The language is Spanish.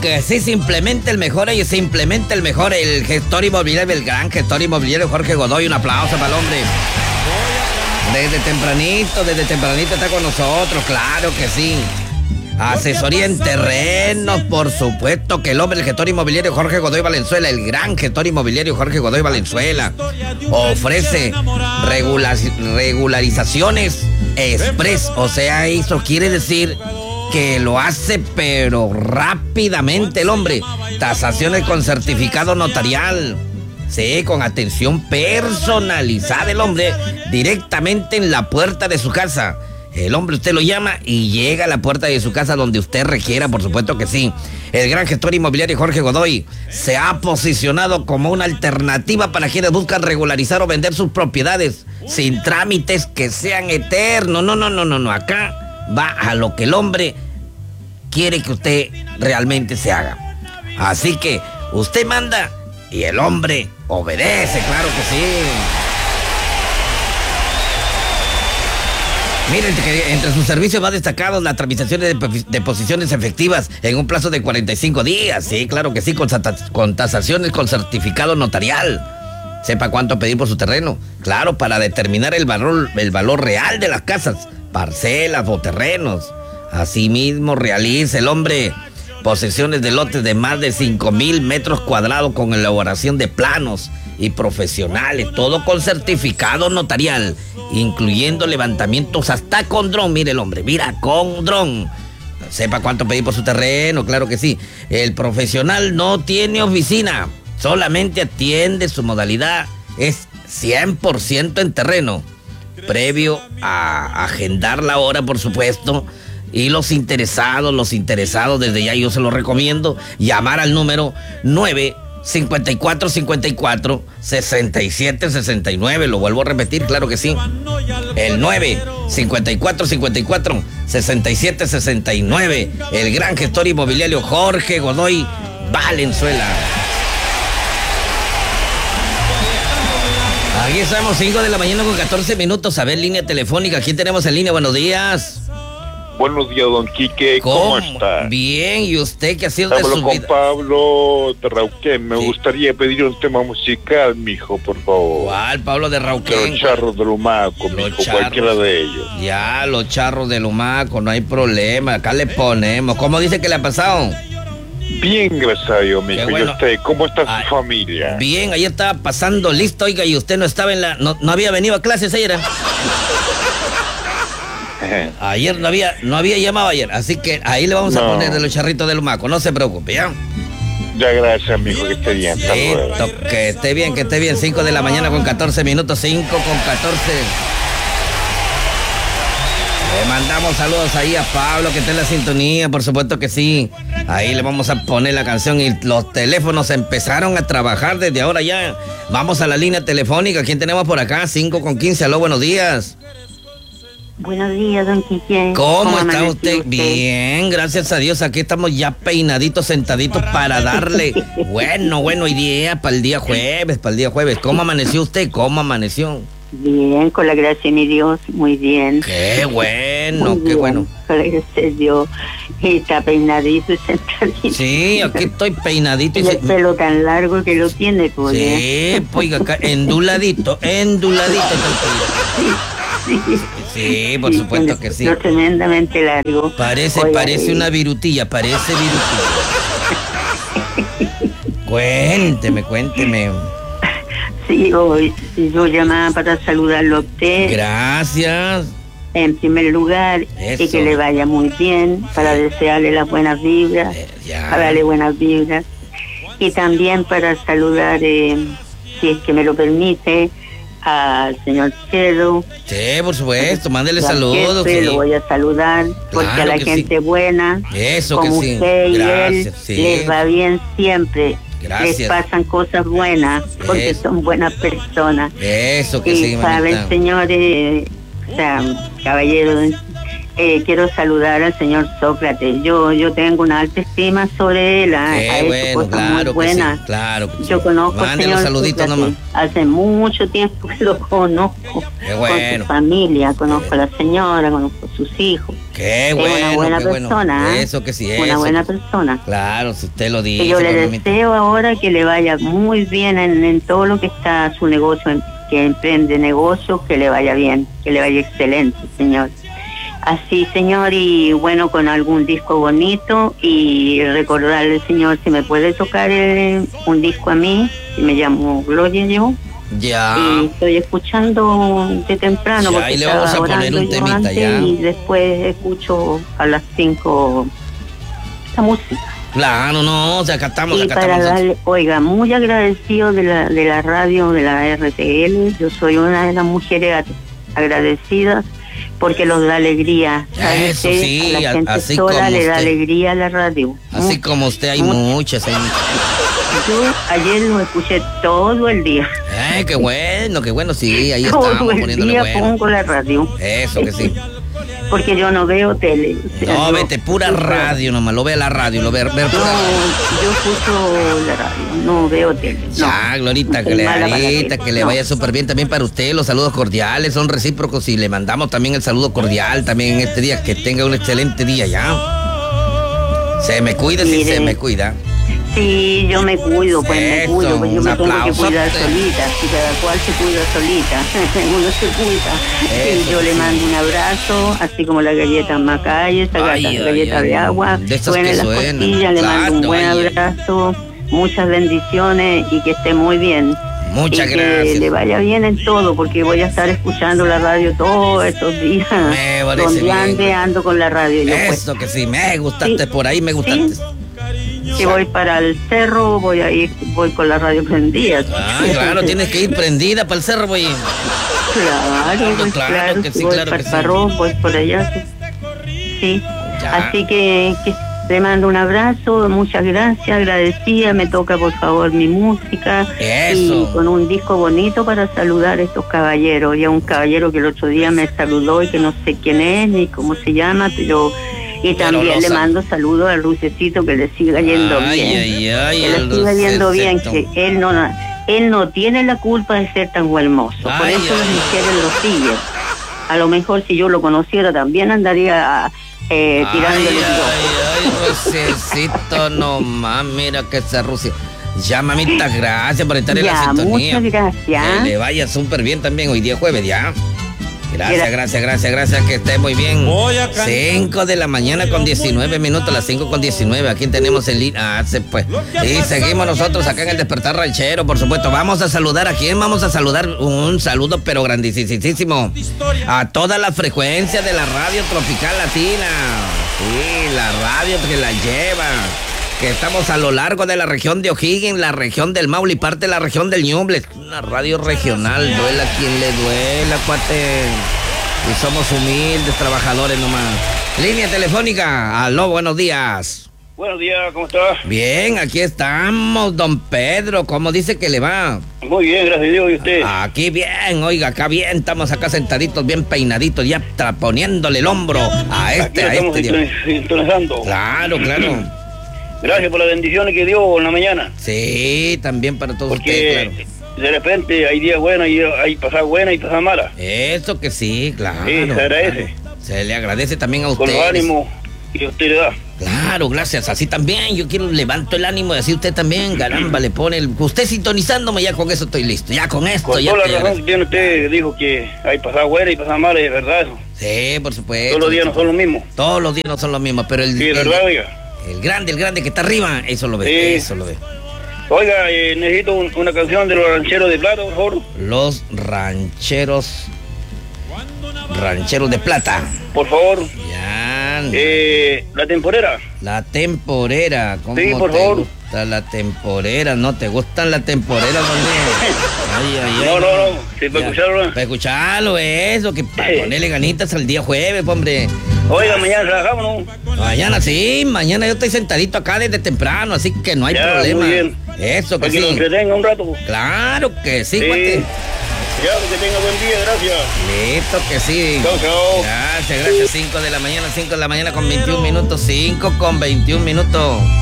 Que sí se implemente el mejor, el gestor inmobiliario, el gran gestor inmobiliario Jorge Godoy. Un aplauso para el hombre. Desde tempranito está con nosotros, claro que sí. Asesoría en terrenos, por supuesto que el hombre, el gestor inmobiliario Jorge Godoy Valenzuela, el gran gestor inmobiliario Jorge Godoy Valenzuela, ofrece regularizaciones express. O sea, eso quiere decir que lo hace pero rápidamente el hombre. Tasaciones con certificado notarial. Sí, con atención personalizada el hombre, directamente en la puerta de su casa. El hombre, usted lo llama y llega a la puerta de su casa donde usted requiera, por supuesto que sí. El gran gestor inmobiliario Jorge Godoy se ha posicionado como una alternativa para quienes buscan regularizar o vender sus propiedades sin trámites que sean eternos. No. Acá va a lo que el hombre quiere que usted realmente se haga. Así que usted manda y el hombre obedece, claro que sí. Miren que entre sus servicios más destacados las tramitaciones de posiciones efectivas en un plazo de 45 días. Sí, claro que sí, con tasaciones con certificado notarial. Sepa cuánto pedir por su terreno. Claro, para determinar el valor real de las casas, parcelas o terrenos. Asimismo realiza el hombre posesiones de lotes de más de 5,000 metros cuadrados con elaboración de planos y profesionales, todo con certificado notarial, incluyendo levantamientos hasta con dron. Mire el hombre, mira, con dron. Sepa cuánto pedir por su terreno, claro que sí. El profesional no tiene oficina, solamente atiende, su modalidad es 100% en terreno, previo a agendar la hora, por supuesto. Y los interesados, desde ya yo se los recomiendo, llamar al número 954-54-6769. Lo vuelvo a repetir, claro que sí. El 954-54-6769. El gran gestor inmobiliario Jorge Godoy Valenzuela. Aquí estamos, 5 de la mañana con 14 minutos. A ver, línea telefónica. ¿Quién tenemos en línea? Buenos días. Buenos días, don Quique, ¿cómo está? Bien, ¿y usted qué ha sido de su vida? Hablo con Pablo de Rauquén. Me gustaría pedir un tema musical, mijo, por favor. ¿Cuál, Pablo de Rauquén? Los Charros del Humaco, mijo, cualquiera de ellos. Ya, los Charros del Humaco, no hay problema, acá le ponemos. ¿Cómo dice que le ha pasado? Bien, gracias a Dios, mijo. Bueno. ¿Y usted, cómo está su familia? Bien, ayer estaba pasando listo, oiga, y usted no estaba no había venido a clases ayer. Ayer no había llamado ayer, así que ahí le vamos a poner de los Charritos del Humaco, no se preocupe, ¿ya? Ya, gracias, mijo, que esté bien. Listo, que esté bien, 5 de la mañana con 14 minutos, 5 con 14. Le mandamos saludos ahí a Pablo, que está en la sintonía, por supuesto que sí. Ahí le vamos a poner la canción y los teléfonos empezaron a trabajar desde ahora ya. Vamos a la línea telefónica, ¿quién tenemos por acá? 5 con 15, aló, buenos días. Buenos días, don Quique. ¿Cómo está usted? Bien, gracias a Dios. Aquí estamos ya peinaditos, sentaditos para darle buena idea para el día jueves, ¿Cómo amaneció usted? ¿Cómo amaneció? Bien, con la gracia de mi Dios, muy bien. Qué bueno, muy qué bien. bueno. Con la gracia de Dios. Está peinadito y sentadito. Sí, aquí estoy peinadito. Y el pelo tan largo que lo tiene, pues. Sí, pues acá, enduladito está el pelo. Sí, por supuesto que sí. Tremendamente largo. Parece una virutilla, Cuénteme. Sí, hoy yo llamaba para saludarlo a usted. Gracias. En primer lugar, y que le vaya muy bien, para desearle las buenas vibras, para darle buenas vibras. Y también para saludar, si es que me lo permite, al señor Chedo. Sí, por supuesto, mándele saludos. Sí. Lo voy a saludar, porque a la gente buena, eso como que usted y gracias, él, les va bien siempre. Gracias. Les pasan cosas buenas, porque son buenas personas. Eso que y sí, saben, señores, caballero, quiero saludar al señor Sócrates. Yo tengo una alta estima sobre él. Ha hecho cosas muy buenas. Sí, claro que sí. Yo conozco al señor saluditos Sócrates. nomás. Hace mucho tiempo que lo conozco. Qué bueno. Con su familia, conozco a la señora, conozco a sus hijos. Qué bueno, es una buena qué persona. Bueno. Eso que sí es. Una buena persona. Claro, si usted lo dice. Y yo le deseo ahora que le vaya muy bien en todo lo que está su negocio, que emprende negocios, que le vaya bien, que le vaya excelente, señor. Así, señor, y bueno, con algún disco bonito, y recordarle, señor, si me puede tocar un disco a mí, que me llamo Gloria yo. Ya. Y estoy escuchando de temprano, ya, porque y le vamos a poner un temita antes, ya. y después escucho a las 5 la música. Claro, no, o sea, acá estamos, Y para darle, oiga, muy agradecido de la radio, de la RTL. Yo soy una de las mujeres agradecidas porque los da alegría. Eso sí, a la gente así sola como le da usted. alegría a la radio. Así como usted, hay muchas. Yo ayer lo escuché todo el día. Qué bueno, sí, ahí todo estamos el poniéndole día bueno. pongo la radio. Eso que sí. Porque yo no veo tele. No, vete, pura radio nomás, lo ve la radio, lo ve pura radio. Yo escucho la radio, no veo tele. Ya, Glorita, que le vaya súper bien también para usted. Los saludos cordiales son recíprocos y le mandamos también el saludo cordial también en este día. Que tenga un excelente día ya. Se me cuida, si se me cuida. Sí, yo me cuido, pues me cuido, pues yo me tengo que cuidar aplausote. solita, si cada cual se cuida solita, uno se cuida. Y yo le mando un abrazo, así como la galleta Macay, esa galleta de agua, suena las costillas, le mando un buen abrazo, muchas bendiciones y que esté muy bien. Muchas y gracias. Que le vaya bien en todo, porque voy a estar escuchando la radio todos estos días. Me parece donde bien. ande ando con la radio. Yo, eso que sí, me gustaste, por ahí me gustaste. Sí. Si voy para el cerro, voy con la radio prendida. Claro, tienes que ir prendida para el cerro, voy. Claro que sí, si voy claro para que el Parrón, sí. voy por allá. Sí. Ya. Así que te mando un abrazo, muchas gracias, agradecida. Me toca, por favor, mi música. Eso. Y con un disco bonito para saludar a estos caballeros. Y a un caballero que el otro día me saludó y que no sé quién es ni cómo se llama, pero... Y también le mando saludos al Lucecito, que le siga yendo bien. Que le siga yendo bien, que él no tiene la culpa de ser tan hermoso. Por eso las mujeres lo siguen. A lo mejor si yo lo conociera también andaría tirándole Lucecito nomás, mira que esa Rusia. Ya, mamita, gracias por estar en la sintonía. Muchas gracias. Que le vaya súper bien también hoy día jueves, ya. Gracias, que esté muy bien. 5 de la mañana con 19 minutos, las 5 con 19. Aquí tenemos el línea. Pues. Y seguimos nosotros acá en el Despertar Ranchero, por supuesto. Vamos a saludar a quién, vamos a saludar un saludo, pero grandísimo, a toda la frecuencia de la radio Tropical Latina. Sí, la radio que la lleva. Que estamos a lo largo de la región de O'Higgins, la región del Maule y parte de la región del Ñuble. Una radio regional, duela quien le duela, cuate. Y somos humildes trabajadores nomás. Línea telefónica, aló, buenos días. Buenos días, ¿cómo estás? Bien, aquí estamos, don Pedro, ¿cómo dice que le va? Muy bien, gracias a Dios, ¿y usted? Aquí bien, oiga, acá bien, estamos acá sentaditos, bien peinaditos, ya poniéndole el hombro a este estamos sintonizando. Claro. Gracias por las bendiciones que dio en la mañana. Sí, también para todos ustedes, claro. De repente hay días buenos y hay pasadas buenas y pasadas malas. Eso que sí, claro. Sí, se agradece. Se le agradece también a ustedes. Con los ánimos que usted le da. Claro, gracias. Así también. Yo levanto el ánimo de decir usted también, caramba, le pone usted sintonizándome, ya con eso estoy listo. Ya con esto. Con ya toda la razón que tiene usted, dijo que hay pasadas buenas y pasadas malas, es verdad eso. Sí, por supuesto. Todos los días no son los mismos. Todos los días no son los mismos, pero sí, es verdad, oiga. El grande que está arriba, eso lo ve, sí. Eso lo ve. Oiga, necesito una canción de los rancheros de plata, por favor. Los rancheros de plata. Por favor. Ya. La temporera. La temporera. ¿Cómo sí, por te favor. gusta la temporera? ¿No te gustan la temporera? Ay. No. Sí, para escucharlo. Para escucharlo, eso, que para ponerle ganitas al día jueves, hombre. Oiga, mañana trabajamos, ¿no? Mañana sí, mañana yo estoy sentadito acá desde temprano, así que no hay problema. Muy bien. Eso que para sí. que nos entretenga un rato. Claro que sí, cuate. Ya, que tenga buen día, gracias. Listo que sí. Chao. Gracias. 5 de la mañana con 21 minutos. 5 con 21 minutos.